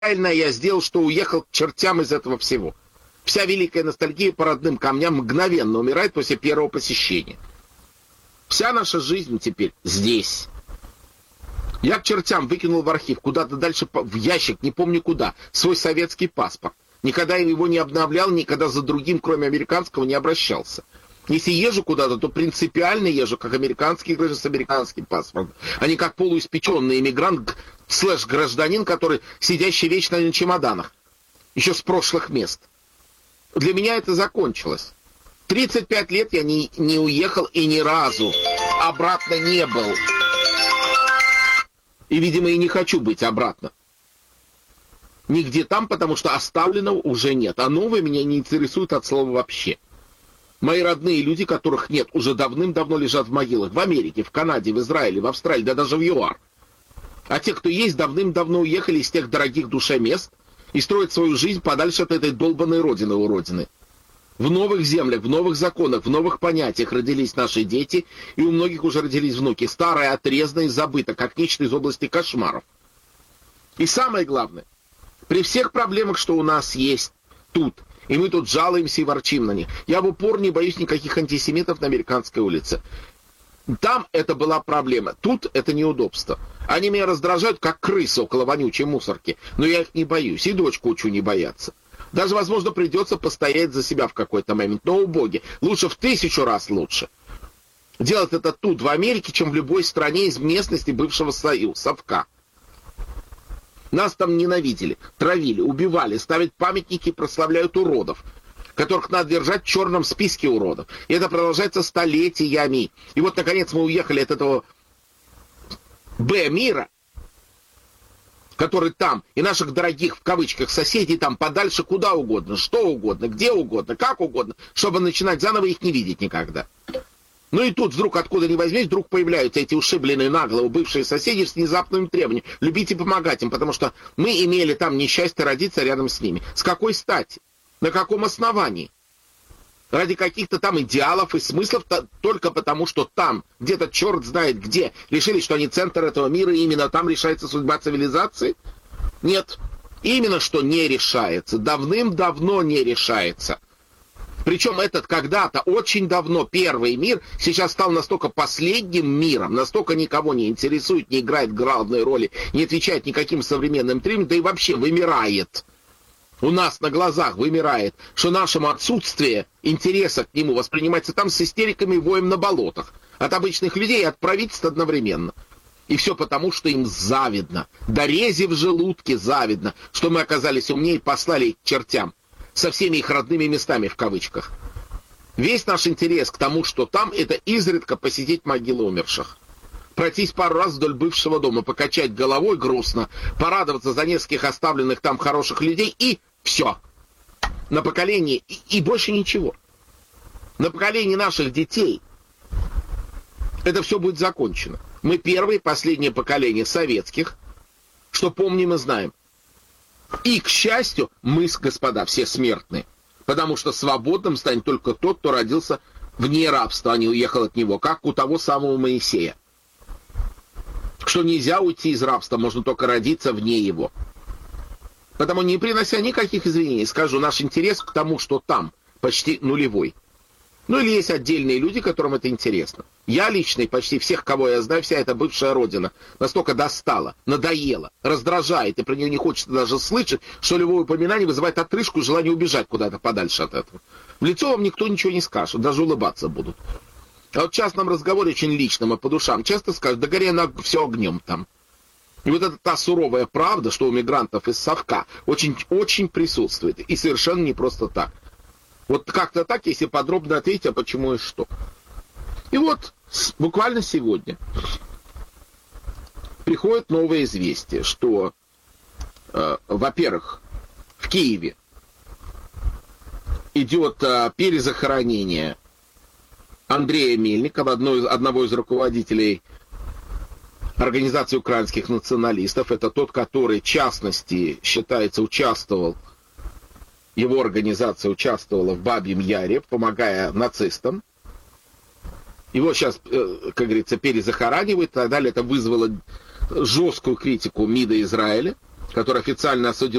правильно я сделал, что уехал к чертям из этого всего. Вся великая ностальгия по родным камням мгновенно умирает после первого посещения. Вся наша жизнь теперь здесь. Я к чертям выкинул в архив, куда-то дальше в ящик, не помню куда, свой советский паспорт. Никогда его не обновлял, никогда за другим, кроме американского, не обращался. Если езжу куда-то, то принципиально езжу, как американский гражданин с американским паспортом, а не как полуиспеченный иммигрант /гражданин, который сидящий вечно на чемоданах, еще с прошлых мест. Для меня это закончилось. 35 лет я не уехал и ни разу обратно не был. И, видимо, и не хочу быть обратно. Нигде там, потому что оставленного уже нет. А новое меня не интересует от слова вообще. Мои родные люди, которых нет, уже давным-давно лежат в могилах. В Америке, в Канаде, в Израиле, в Австралии, да даже в ЮАР. А те, кто есть, давным-давно уехали из тех дорогих душе мест и строят свою жизнь подальше от этой долбанной родины уродины. В новых землях, в новых законах, в новых понятиях родились наши дети, и у многих уже родились внуки. Старое отрезано и забыто, как нечто из области кошмаров. И самое главное, при всех проблемах, что у нас есть тут, и мы тут жалуемся и ворчим на них, я в упор не боюсь никаких антисемитов на Американской улице. Там это была проблема, тут это неудобство. Они меня раздражают, как крысы около вонючей мусорки, но я их не боюсь, и дочку учу не бояться. Даже, возможно, придется постоять за себя в какой-то момент. Но, убоги, лучше в 1000 раз лучше делать это тут, в Америке, чем в любой стране из местности бывшего Союза, совка. Нас там ненавидели, травили, убивали, ставят памятники и прославляют уродов, которых надо держать в черном списке уродов. И это продолжается столетиями. И вот, наконец, мы уехали от этого Б-мира, который там, и наших дорогих, в кавычках, соседей там подальше куда угодно, что угодно, где угодно, как угодно, чтобы начинать заново их не видеть никогда. Ну и тут вдруг, откуда ни возьмись, вдруг появляются эти ушибленные нагло бывшие соседи с внезапным требованием любить и помогать им, потому что мы имели там несчастье родиться рядом с ними. С какой стати? На каком основании? Ради каких-то там идеалов и смыслов, только потому, что там, где-то черт знает где, решили, что они центр этого мира, и именно там решается судьба цивилизации? Нет, именно что не решается, давным-давно не решается. Причем этот когда-то, очень давно, первый мир сейчас стал настолько последним миром, настолько никого не интересует, не играет главной роли, не отвечает никаким современным трендам, да и вообще вымирает. У нас на глазах вымирает, что нашему отсутствие интереса к нему воспринимается там с истериками и воем на болотах. От обычных людей и от правительства одновременно. И все потому, что им завидно. До рези в желудке завидно, что мы оказались умнее и послали их к чертям. Со всеми их родными местами в кавычках. Весь наш интерес к тому, что там, это изредка посетить могилы умерших. Пройтись пару раз вдоль бывшего дома, покачать головой грустно, порадоваться за нескольких оставленных там хороших людей и все. На поколение и больше ничего. На поколении наших детей это все будет закончено. Мы первое и последнее поколение советских, что помним и знаем. И, к счастью, мы, господа, все смертные. Потому что свободным станет только тот, кто родился вне рабства, а не уехал от него, как у того самого Моисея. Что нельзя уйти из рабства, можно только родиться вне его. Потому, не принося никаких извинений, скажу, наш интерес к тому, что там, почти нулевой. Ну или есть отдельные люди, которым это интересно. Я лично и почти всех, кого я знаю, вся эта бывшая родина настолько достала, надоела, раздражает, и про нее не хочется даже слышать, что любое упоминание вызывает отрыжку и желание убежать куда-то подальше от этого. В лицо вам никто ничего не скажет, даже улыбаться будут. А вот в частном разговоре, очень личном и по душам, часто скажут, да гори на все огнем там. И вот это та суровая правда, что у мигрантов из совка очень присутствует. И совершенно не просто так. Вот как-то так, если подробно ответить, а почему и что. И вот буквально сегодня приходит новое известие, что, во-первых, в Киеве идет перезахоронение Андрея Мельникова, одного из руководителей Организации украинских националистов. Это тот, который, в частности, считается, его организация участвовала в Бабьем Яре, помогая нацистам. Его сейчас, как говорится, перезахоранивают, и так далее. Это вызвало жесткую критику МИДа Израиля. который официально осудил